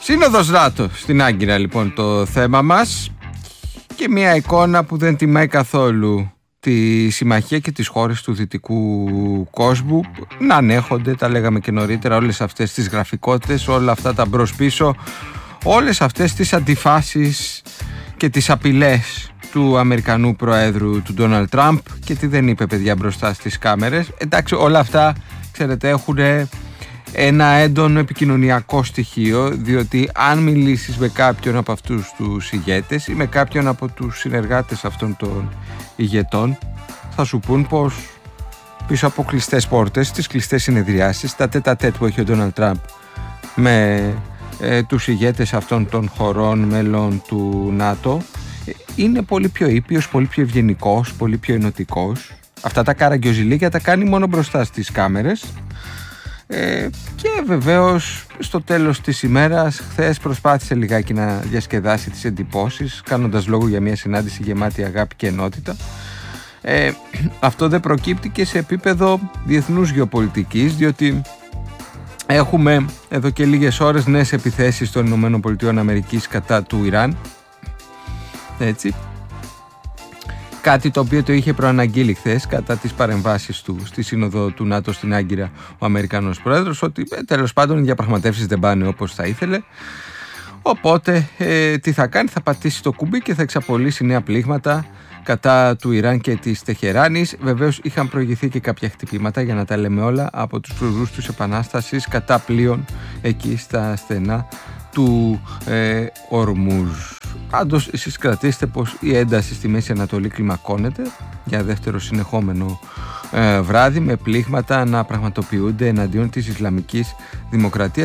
Σύνοδος ΝΑΤΟ στην Άγκυρα λοιπόν το θέμα μας, και μια εικόνα που δεν τιμάει καθόλου τη συμμαχία και τις χώρες του δυτικού κόσμου να ανέχονται, τα λέγαμε και νωρίτερα, όλες αυτές τις γραφικότητες, όλα αυτά τα μπρος πίσω, όλες αυτές τις αντιφάσεις και τις απειλές του Αμερικανού Προέδρου, του Ντόναλντ Τραμπ, και τι δεν είπε, παιδιά, μπροστά στις κάμερες. Εντάξει, όλα αυτά, ξέρετε, έχουν ένα έντονο επικοινωνιακό στοιχείο, διότι αν μιλήσεις με κάποιον από αυτούς τους ηγέτες ή με κάποιον από τους συνεργάτες αυτών των ηγετών, θα σου πούν πως πίσω από κλειστές πόρτες, στις κλειστές συνεδριάσεις, τα τέτα-τέτ που έχει ο Ντόναλντ Τραμπ με τους ηγέτες αυτών των χωρών μέλων του ΝΑΤΟ, είναι πολύ πιο ήπιος, πολύ πιο ευγενικός, πολύ πιο ενωτικός. Αυτά τα καραγκιόζηλίκια τα κάνει μόνο μπροστά στις κάμερες. Και βεβαίως στο τέλος της ημέρας, χθες προσπάθησε λιγάκι να διασκεδάσει τις εντυπώσεις, κάνοντας λόγο για μια συνάντηση γεμάτη αγάπη και ενότητα. Αυτό δεν προκύπτει και σε επίπεδο διεθνούς γεωπολιτικής, διότι έχουμε εδώ και λίγες ώρες νέες επιθέσεις των ΗΠΑ κατά του Ιράν, έτσι, κάτι το οποίο το είχε προαναγγείλει χθες κατά τις παρεμβάσεις του στη Σύνοδο του ΝΑΤΟ στην Άγκυρα ο Αμερικανός Πρόεδρος, ότι τέλος πάντων οι διαπραγματεύσεις δεν πάνε όπως θα ήθελε, οπότε τι θα κάνει, θα πατήσει το κουμπί και θα εξαπολύσει νέα πλήγματα κατά του Ιράν και της Τεχεράνης. Βεβαίως είχαν προηγηθεί και κάποια χτυπήματα, για να τα λέμε όλα, από τους φρουρούς της Επανάστασης κατά πλοίων εκεί στα στενά του Ορμούζ. Πάντως εσείς κρατήστε πως η ένταση στη Μέση Ανατολή κλιμακώνεται για δεύτερο συνεχόμενο βράδυ, με πλήγματα να πραγματοποιούνται εναντίον της Ισλαμικής Δημοκρατίας.